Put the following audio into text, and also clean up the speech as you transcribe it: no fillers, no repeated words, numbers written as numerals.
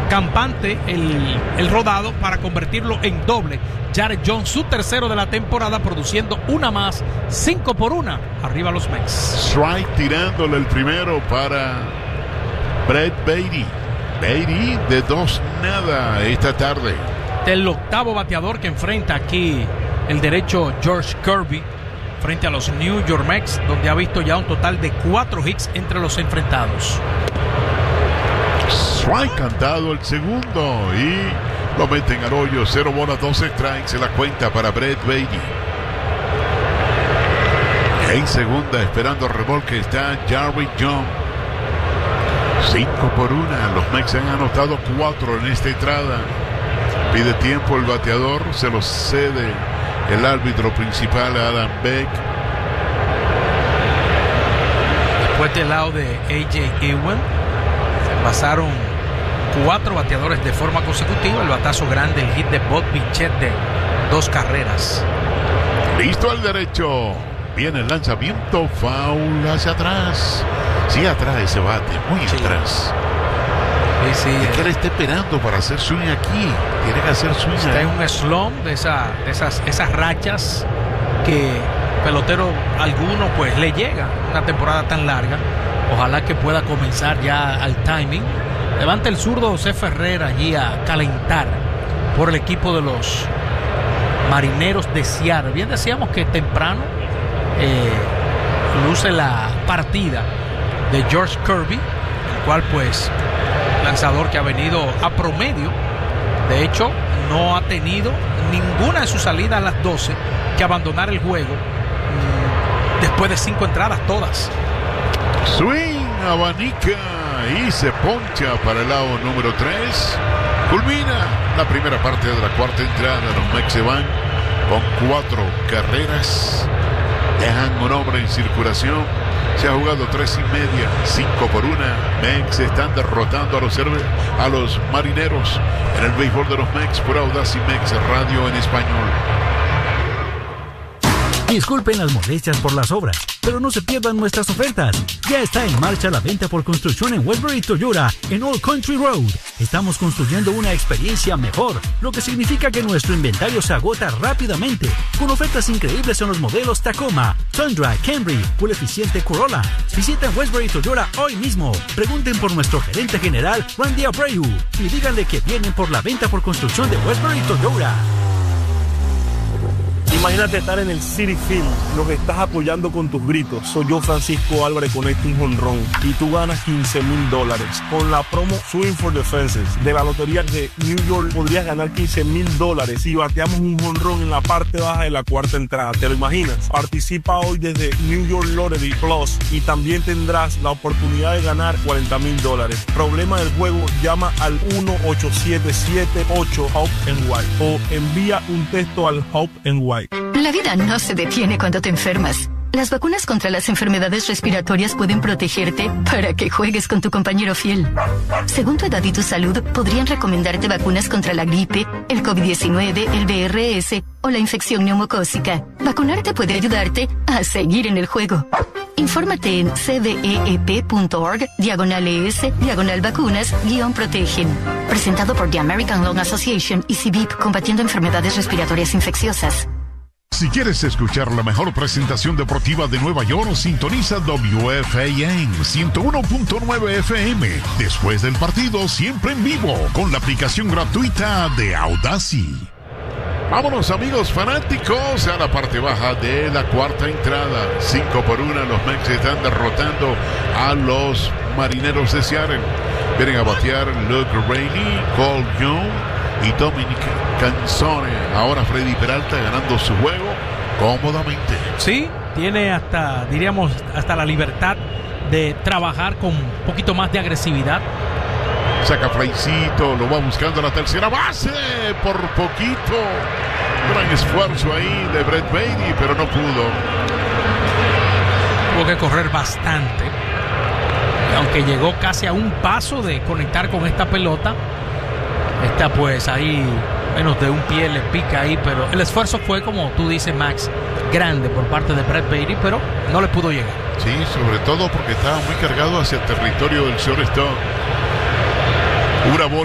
campante el rodado para convertirlo en doble. Jared Jones, su tercero de la temporada, produciendo una más, 5-1, arriba los Mex. Strike tirándole el primero para Brett Baty. Baty de 2-0 esta tarde. El octavo bateador que enfrenta aquí el derecho George Kirby frente a los New York Mets, donde ha visto ya un total de 4 hits entre los enfrentados. Strike cantado el segundo y lo meten al hoyo. 0 bolas, 2 strikes en la cuenta para Brett Baty. En segunda, esperando remolque, está Jared Jones. 5-1. Los Mets han anotado 4 en esta entrada. Pide tiempo el bateador, se lo cede el árbitro principal, Adam Beck. Después del lado de A.J. Ewan, pasaron 4 bateadores de forma consecutiva. El batazo grande, el hit de Bob Bichette de 2 carreras. Listo al derecho. Viene el lanzamiento, foul hacia atrás. Sí, atrás ese bate, muy atrás. Sí, ¿De qué le está esperando para hacer swing aquí? Tiene que hacer swing. Está en un slump de esas rachas que pelotero alguno pues le llega una temporada tan larga. Ojalá que pueda comenzar ya al timing. Levanta el zurdo José Ferrer allí a calentar por el equipo de los Marineros de Seattle. Bien decíamos que temprano luce la partida de George Kirby, el cual pues lanzador que ha venido a promedio. De hecho, no ha tenido ninguna de sus salidas a las 12 que abandonar el juego después de 5 entradas todas. Swing, abanica y se poncha para el lado número 3. Culmina la primera parte de la cuarta entrada. Los Mets se van con 4 carreras. Dejan un hombre en circulación. Se ha jugado 3 y media, 5-1. Mets están derrotando a los Marineros en el béisbol de los Mets por Audacy Mets Radio en español. Disculpen las molestias por las obras, pero no se pierdan nuestras ofertas. Ya está en marcha la venta por construcción en Westbury Toyota en Old Country Road. Estamos construyendo una experiencia mejor, lo que significa que nuestro inventario se agota rápidamente, con ofertas increíbles en los modelos Tacoma, Tundra, Camry, Full eficiente Corolla. Visiten Westbury Toyota hoy mismo. Pregunten por nuestro gerente general, Randy Abreu, y díganle que vienen por la venta por construcción de Westbury Toyota. Imagínate estar en el Citi Field, lo que estás apoyando con tus gritos. Soy yo, Francisco Álvarez, conecto un jonrón y tú ganas $15,000. Con la promo Swing for the Fences de la Lotería de New York podrías ganar $15,000 si bateamos un jonrón en la parte baja de la cuarta entrada. ¿Te lo imaginas? Participa hoy desde New York Lottery Plus y también tendrás la oportunidad de ganar $40,000. Problema del juego, llama al 1-877-8-HOPE-NY o envía un texto al HOPE-NY. La vida no se detiene cuando te enfermas. Las vacunas contra las enfermedades respiratorias pueden protegerte para que juegues con tu compañero fiel. Según tu edad y tu salud, podrían recomendarte vacunas contra la gripe, el COVID-19, el VRS o la infección neumocócica. Vacunarte puede ayudarte a seguir en el juego. Infórmate en cveep.org/ES/vacunas-protegen. Presentado por The American Lung Association y CBIP, combatiendo enfermedades respiratorias infecciosas. Si quieres escuchar la mejor presentación deportiva de Nueva York, sintoniza WFAN 101.9 FM. Después del partido, siempre en vivo, con la aplicación gratuita de Audacy. Vámonos, amigos fanáticos, a la parte baja de la cuarta entrada. 5-1, los Mets están derrotando a los Marineros de Seattle. Vienen a batear Luke Rainey, Cole Young y Dominic Canzone. Ahora Freddy Peralta ganando su juego cómodamente. Sí, tiene hasta la libertad de trabajar con un poquito más de agresividad. Saca Freycito, lo va buscando a la tercera base, por poquito. Gran esfuerzo ahí de Brett Baty, pero no pudo. Tuvo que correr bastante. Aunque llegó casi a un paso de conectar con esta pelota. Esta pues ahí, menos de un pie le pica ahí, pero el esfuerzo fue, como tú dices, Max, grande por parte de Brett Baty, pero no le pudo llegar. Sí, sobre todo porque estaba muy cargado hacia el territorio del shortstop. Una bola